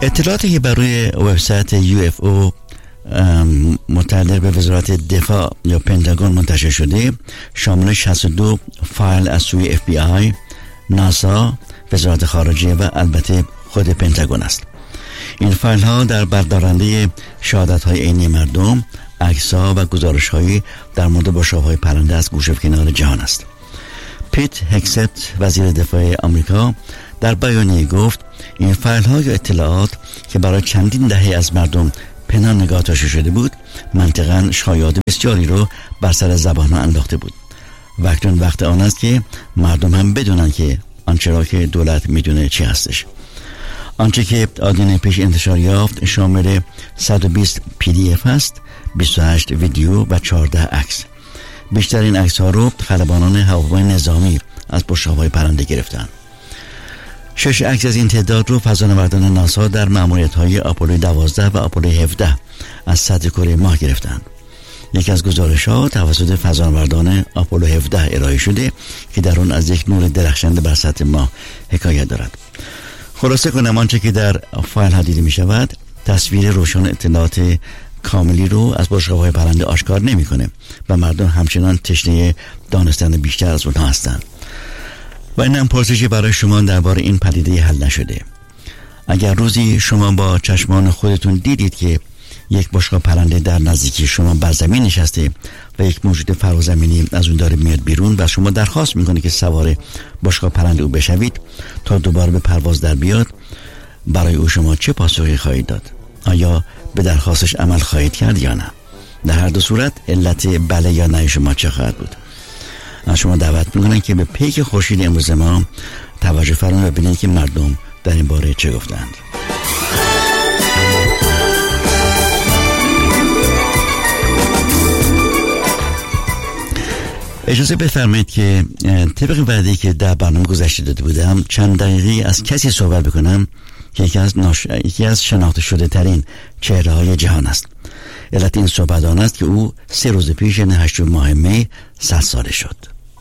اطلاعاتی که بر روی وبسایت UFO متعلق به وزارت دفاع یا پنتاگون منتشر شده شامل 62 فایل از سوی FBI، ناسا، وزارت خارجه و البته خود پنتاگون است. این فایل ها در بردارنده شهادت های عینی مردم، عکس ها و گزارش هایی در مورد بشقاب‌های پرنده از گوشه و کنار جهان است. پیت هکست، وزیر دفاع آمریکا، در بیانیه گفت این فایل ها یا اطلاعات که برای چندین دهه از مردم پنهان نگاه داشته شده بود، منطقاً شایعات بسیاری رو بر سر زبان ها انداخته بود. و اکنون وقت آن است که مردم هم بدونن که آنچه را که دولت میدونه چی هستش. آنچه که آدین پیش انتشار یافت شامل 120 PDF هست، 28 ویدیو و 14 عکس. بیشتر این عکس ها رو خلبانان هواپیمای نظامی از بشقاب‌های پرنده گرفتن. 6 عکس از این تعداد رو فضانوردان ناسا در مأموریت‌های آپولو 12 و آپولو 17 از سطح کره ماه گرفتند. یکی از گزارش‌ها توسط فضانوردان آپولو 17 ارائه شده که در اون از یک نور درخشنده بر سطح ماه حکایت دارد. خلاصه کنم آنچه که در فایل ها دیده می شود تصویر روشن اطلاعات کاملی رو از بشقاب‌های پرنده آشکار نمی‌کنه و مردم همچنان تشنه دانستن بیشتر از اونها هستند. و این هم پرسشی برای شما درباره این پدیده حل نشده. اگر روزی شما با چشمان خودتون دیدید که یک بشقاب پرنده در نزدیکی شما بر زمین نشسته و یک موجود فرازمینی از اون داره میاد بیرون و شما درخواست میکنه که سوار بشقاب پرنده او بشوید تا دوباره به پرواز در بیاد، برای او شما چه پاسخی خواهید داد؟ آیا به درخواستش عمل خواهید کرد یا نه؟ در هر دو صورت علت بله یا نه شما چه خواهد بود؟ از شما دعوت میکنم که به پیک خورشید امروز ما توجه فرمایید و ببینید که مردم در این باره چه گفتند. اجازه بفرمایید که طبق وعده‌ای که در برنامه گذشته داده بودم چند دقیقه از کسی صحبت بکنم که یکی از شناخته شده ترین چهره های جهان است. علت این صحبت آن است که او 3 روز پیش یعنی 8 ماه می 100 ساله شد.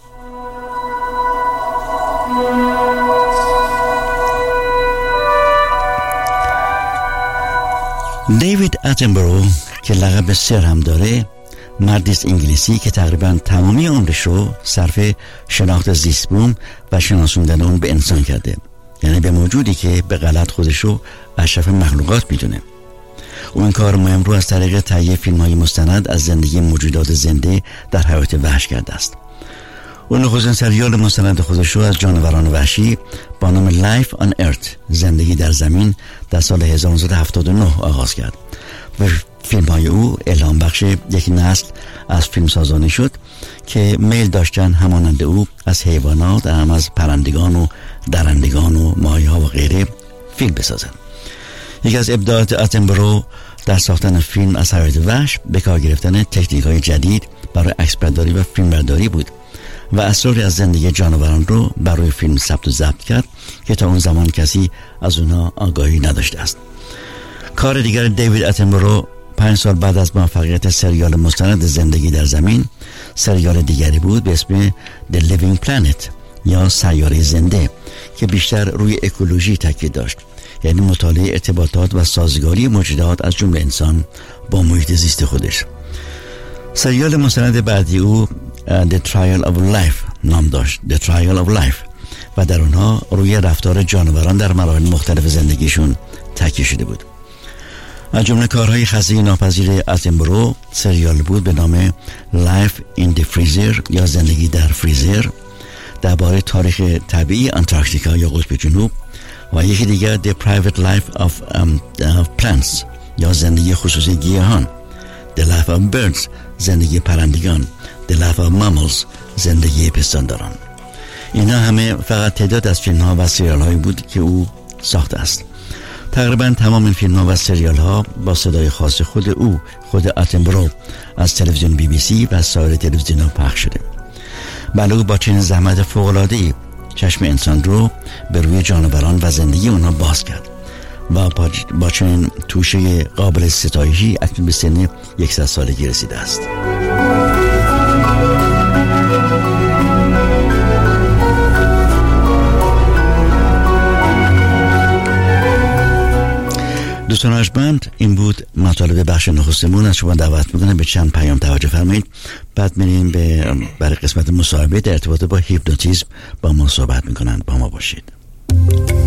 دیوید اتنبرو که لقب سر هم داره، مردیست انگلیسی که تقریبا تمامی عمرش رو صرف شناخت زیست بوم و شناسوندن اون به انسان کرده، یعنی به موجودی که به غلط خودش رو اشرف مخلوقات میدونه. اون کار مهم رو از طریق تهیه فیلم‌های مستند از زندگی موجودات زنده در حیات وحش کرده است. اون نخستین سریال مستند خودش رو از جانوران وحشی با نام Life on Earth، زندگی در زمین، در سال 1979 آغاز کرد و فیلم‌های او الهام بخش یک نسل از فیلمسازانی شد که میل داشتن همانند او از حیوانات، هم از پرندگان و درندگان و ماهی‌ها و غیره فیلم بسازند. یکی از ابداعات اتنبرو در ساختن فیلم از حیات وحش به کار گرفتن تکنیک‌های جدید برای عکسبرداری و فیلمبرداری بود و اسراری از زندگی جانوران رو برای فیلم ثبت و ضبط کرد که تا اون زمان کسی از اونها آگاهی نداشته است. کار دیگر دیوید اتنبرو 5 سال بعد از موفقیت سریال مستند زندگی در زمین، سریال دیگری بود به اسم The Living Planet یا سیاره زنده که بیشتر روی اکولوژی تاکید داشت، یعنی مطالعه ارتباطات و سازگاری موجودات از جمله انسان با محیط زیست خودش. سریال مستند بعدی او The Trial of Life نام داشت، The Trial of Life، و در اونها روی رفتار جانوران در مراحل مختلف زندگیشون تاکید شده بود. از جمله کارهای خزی ناپذیر اتنبرو سریال بود به نام Life in the Freezer یا زندگی در فریزر درباره تاریخ طبیعی آنتارکتیکا یا قطب جنوب، و یکی دیگر The Private Life of Plants یا زندگی خصوصی گیاهان، The Life of Birds زندگی پرندگان، The Life of Mammals زندگی پستانداران. اینا همه فقط تعداد از فیلم ها و سریال هایی بود که او ساخته است. تقریبا تمام این فیلم ها و سریال ها با صدای خاص خود او، خود اتنبرو، از تلویزیون BBC و سایر تلویزیون ها پخش شده. بله، او با چنین زحمت فوق‌العاده‌ای چشم انسان رو به روی جانوران و زندگی اونها باز کرد و با چنین توشه قابل ستایشی اکنون به سن 100 سالگی رسیده است. دوستان ارجمند، این بود مطالب بخش نخستمون. از شما دعوت میکنم به چند پیام توجه فرمایید، بعد میریم برای قسمت مصاحبه در ارتباط با هیپنوتیزم با ما صحبت میکنند. با ما باشید.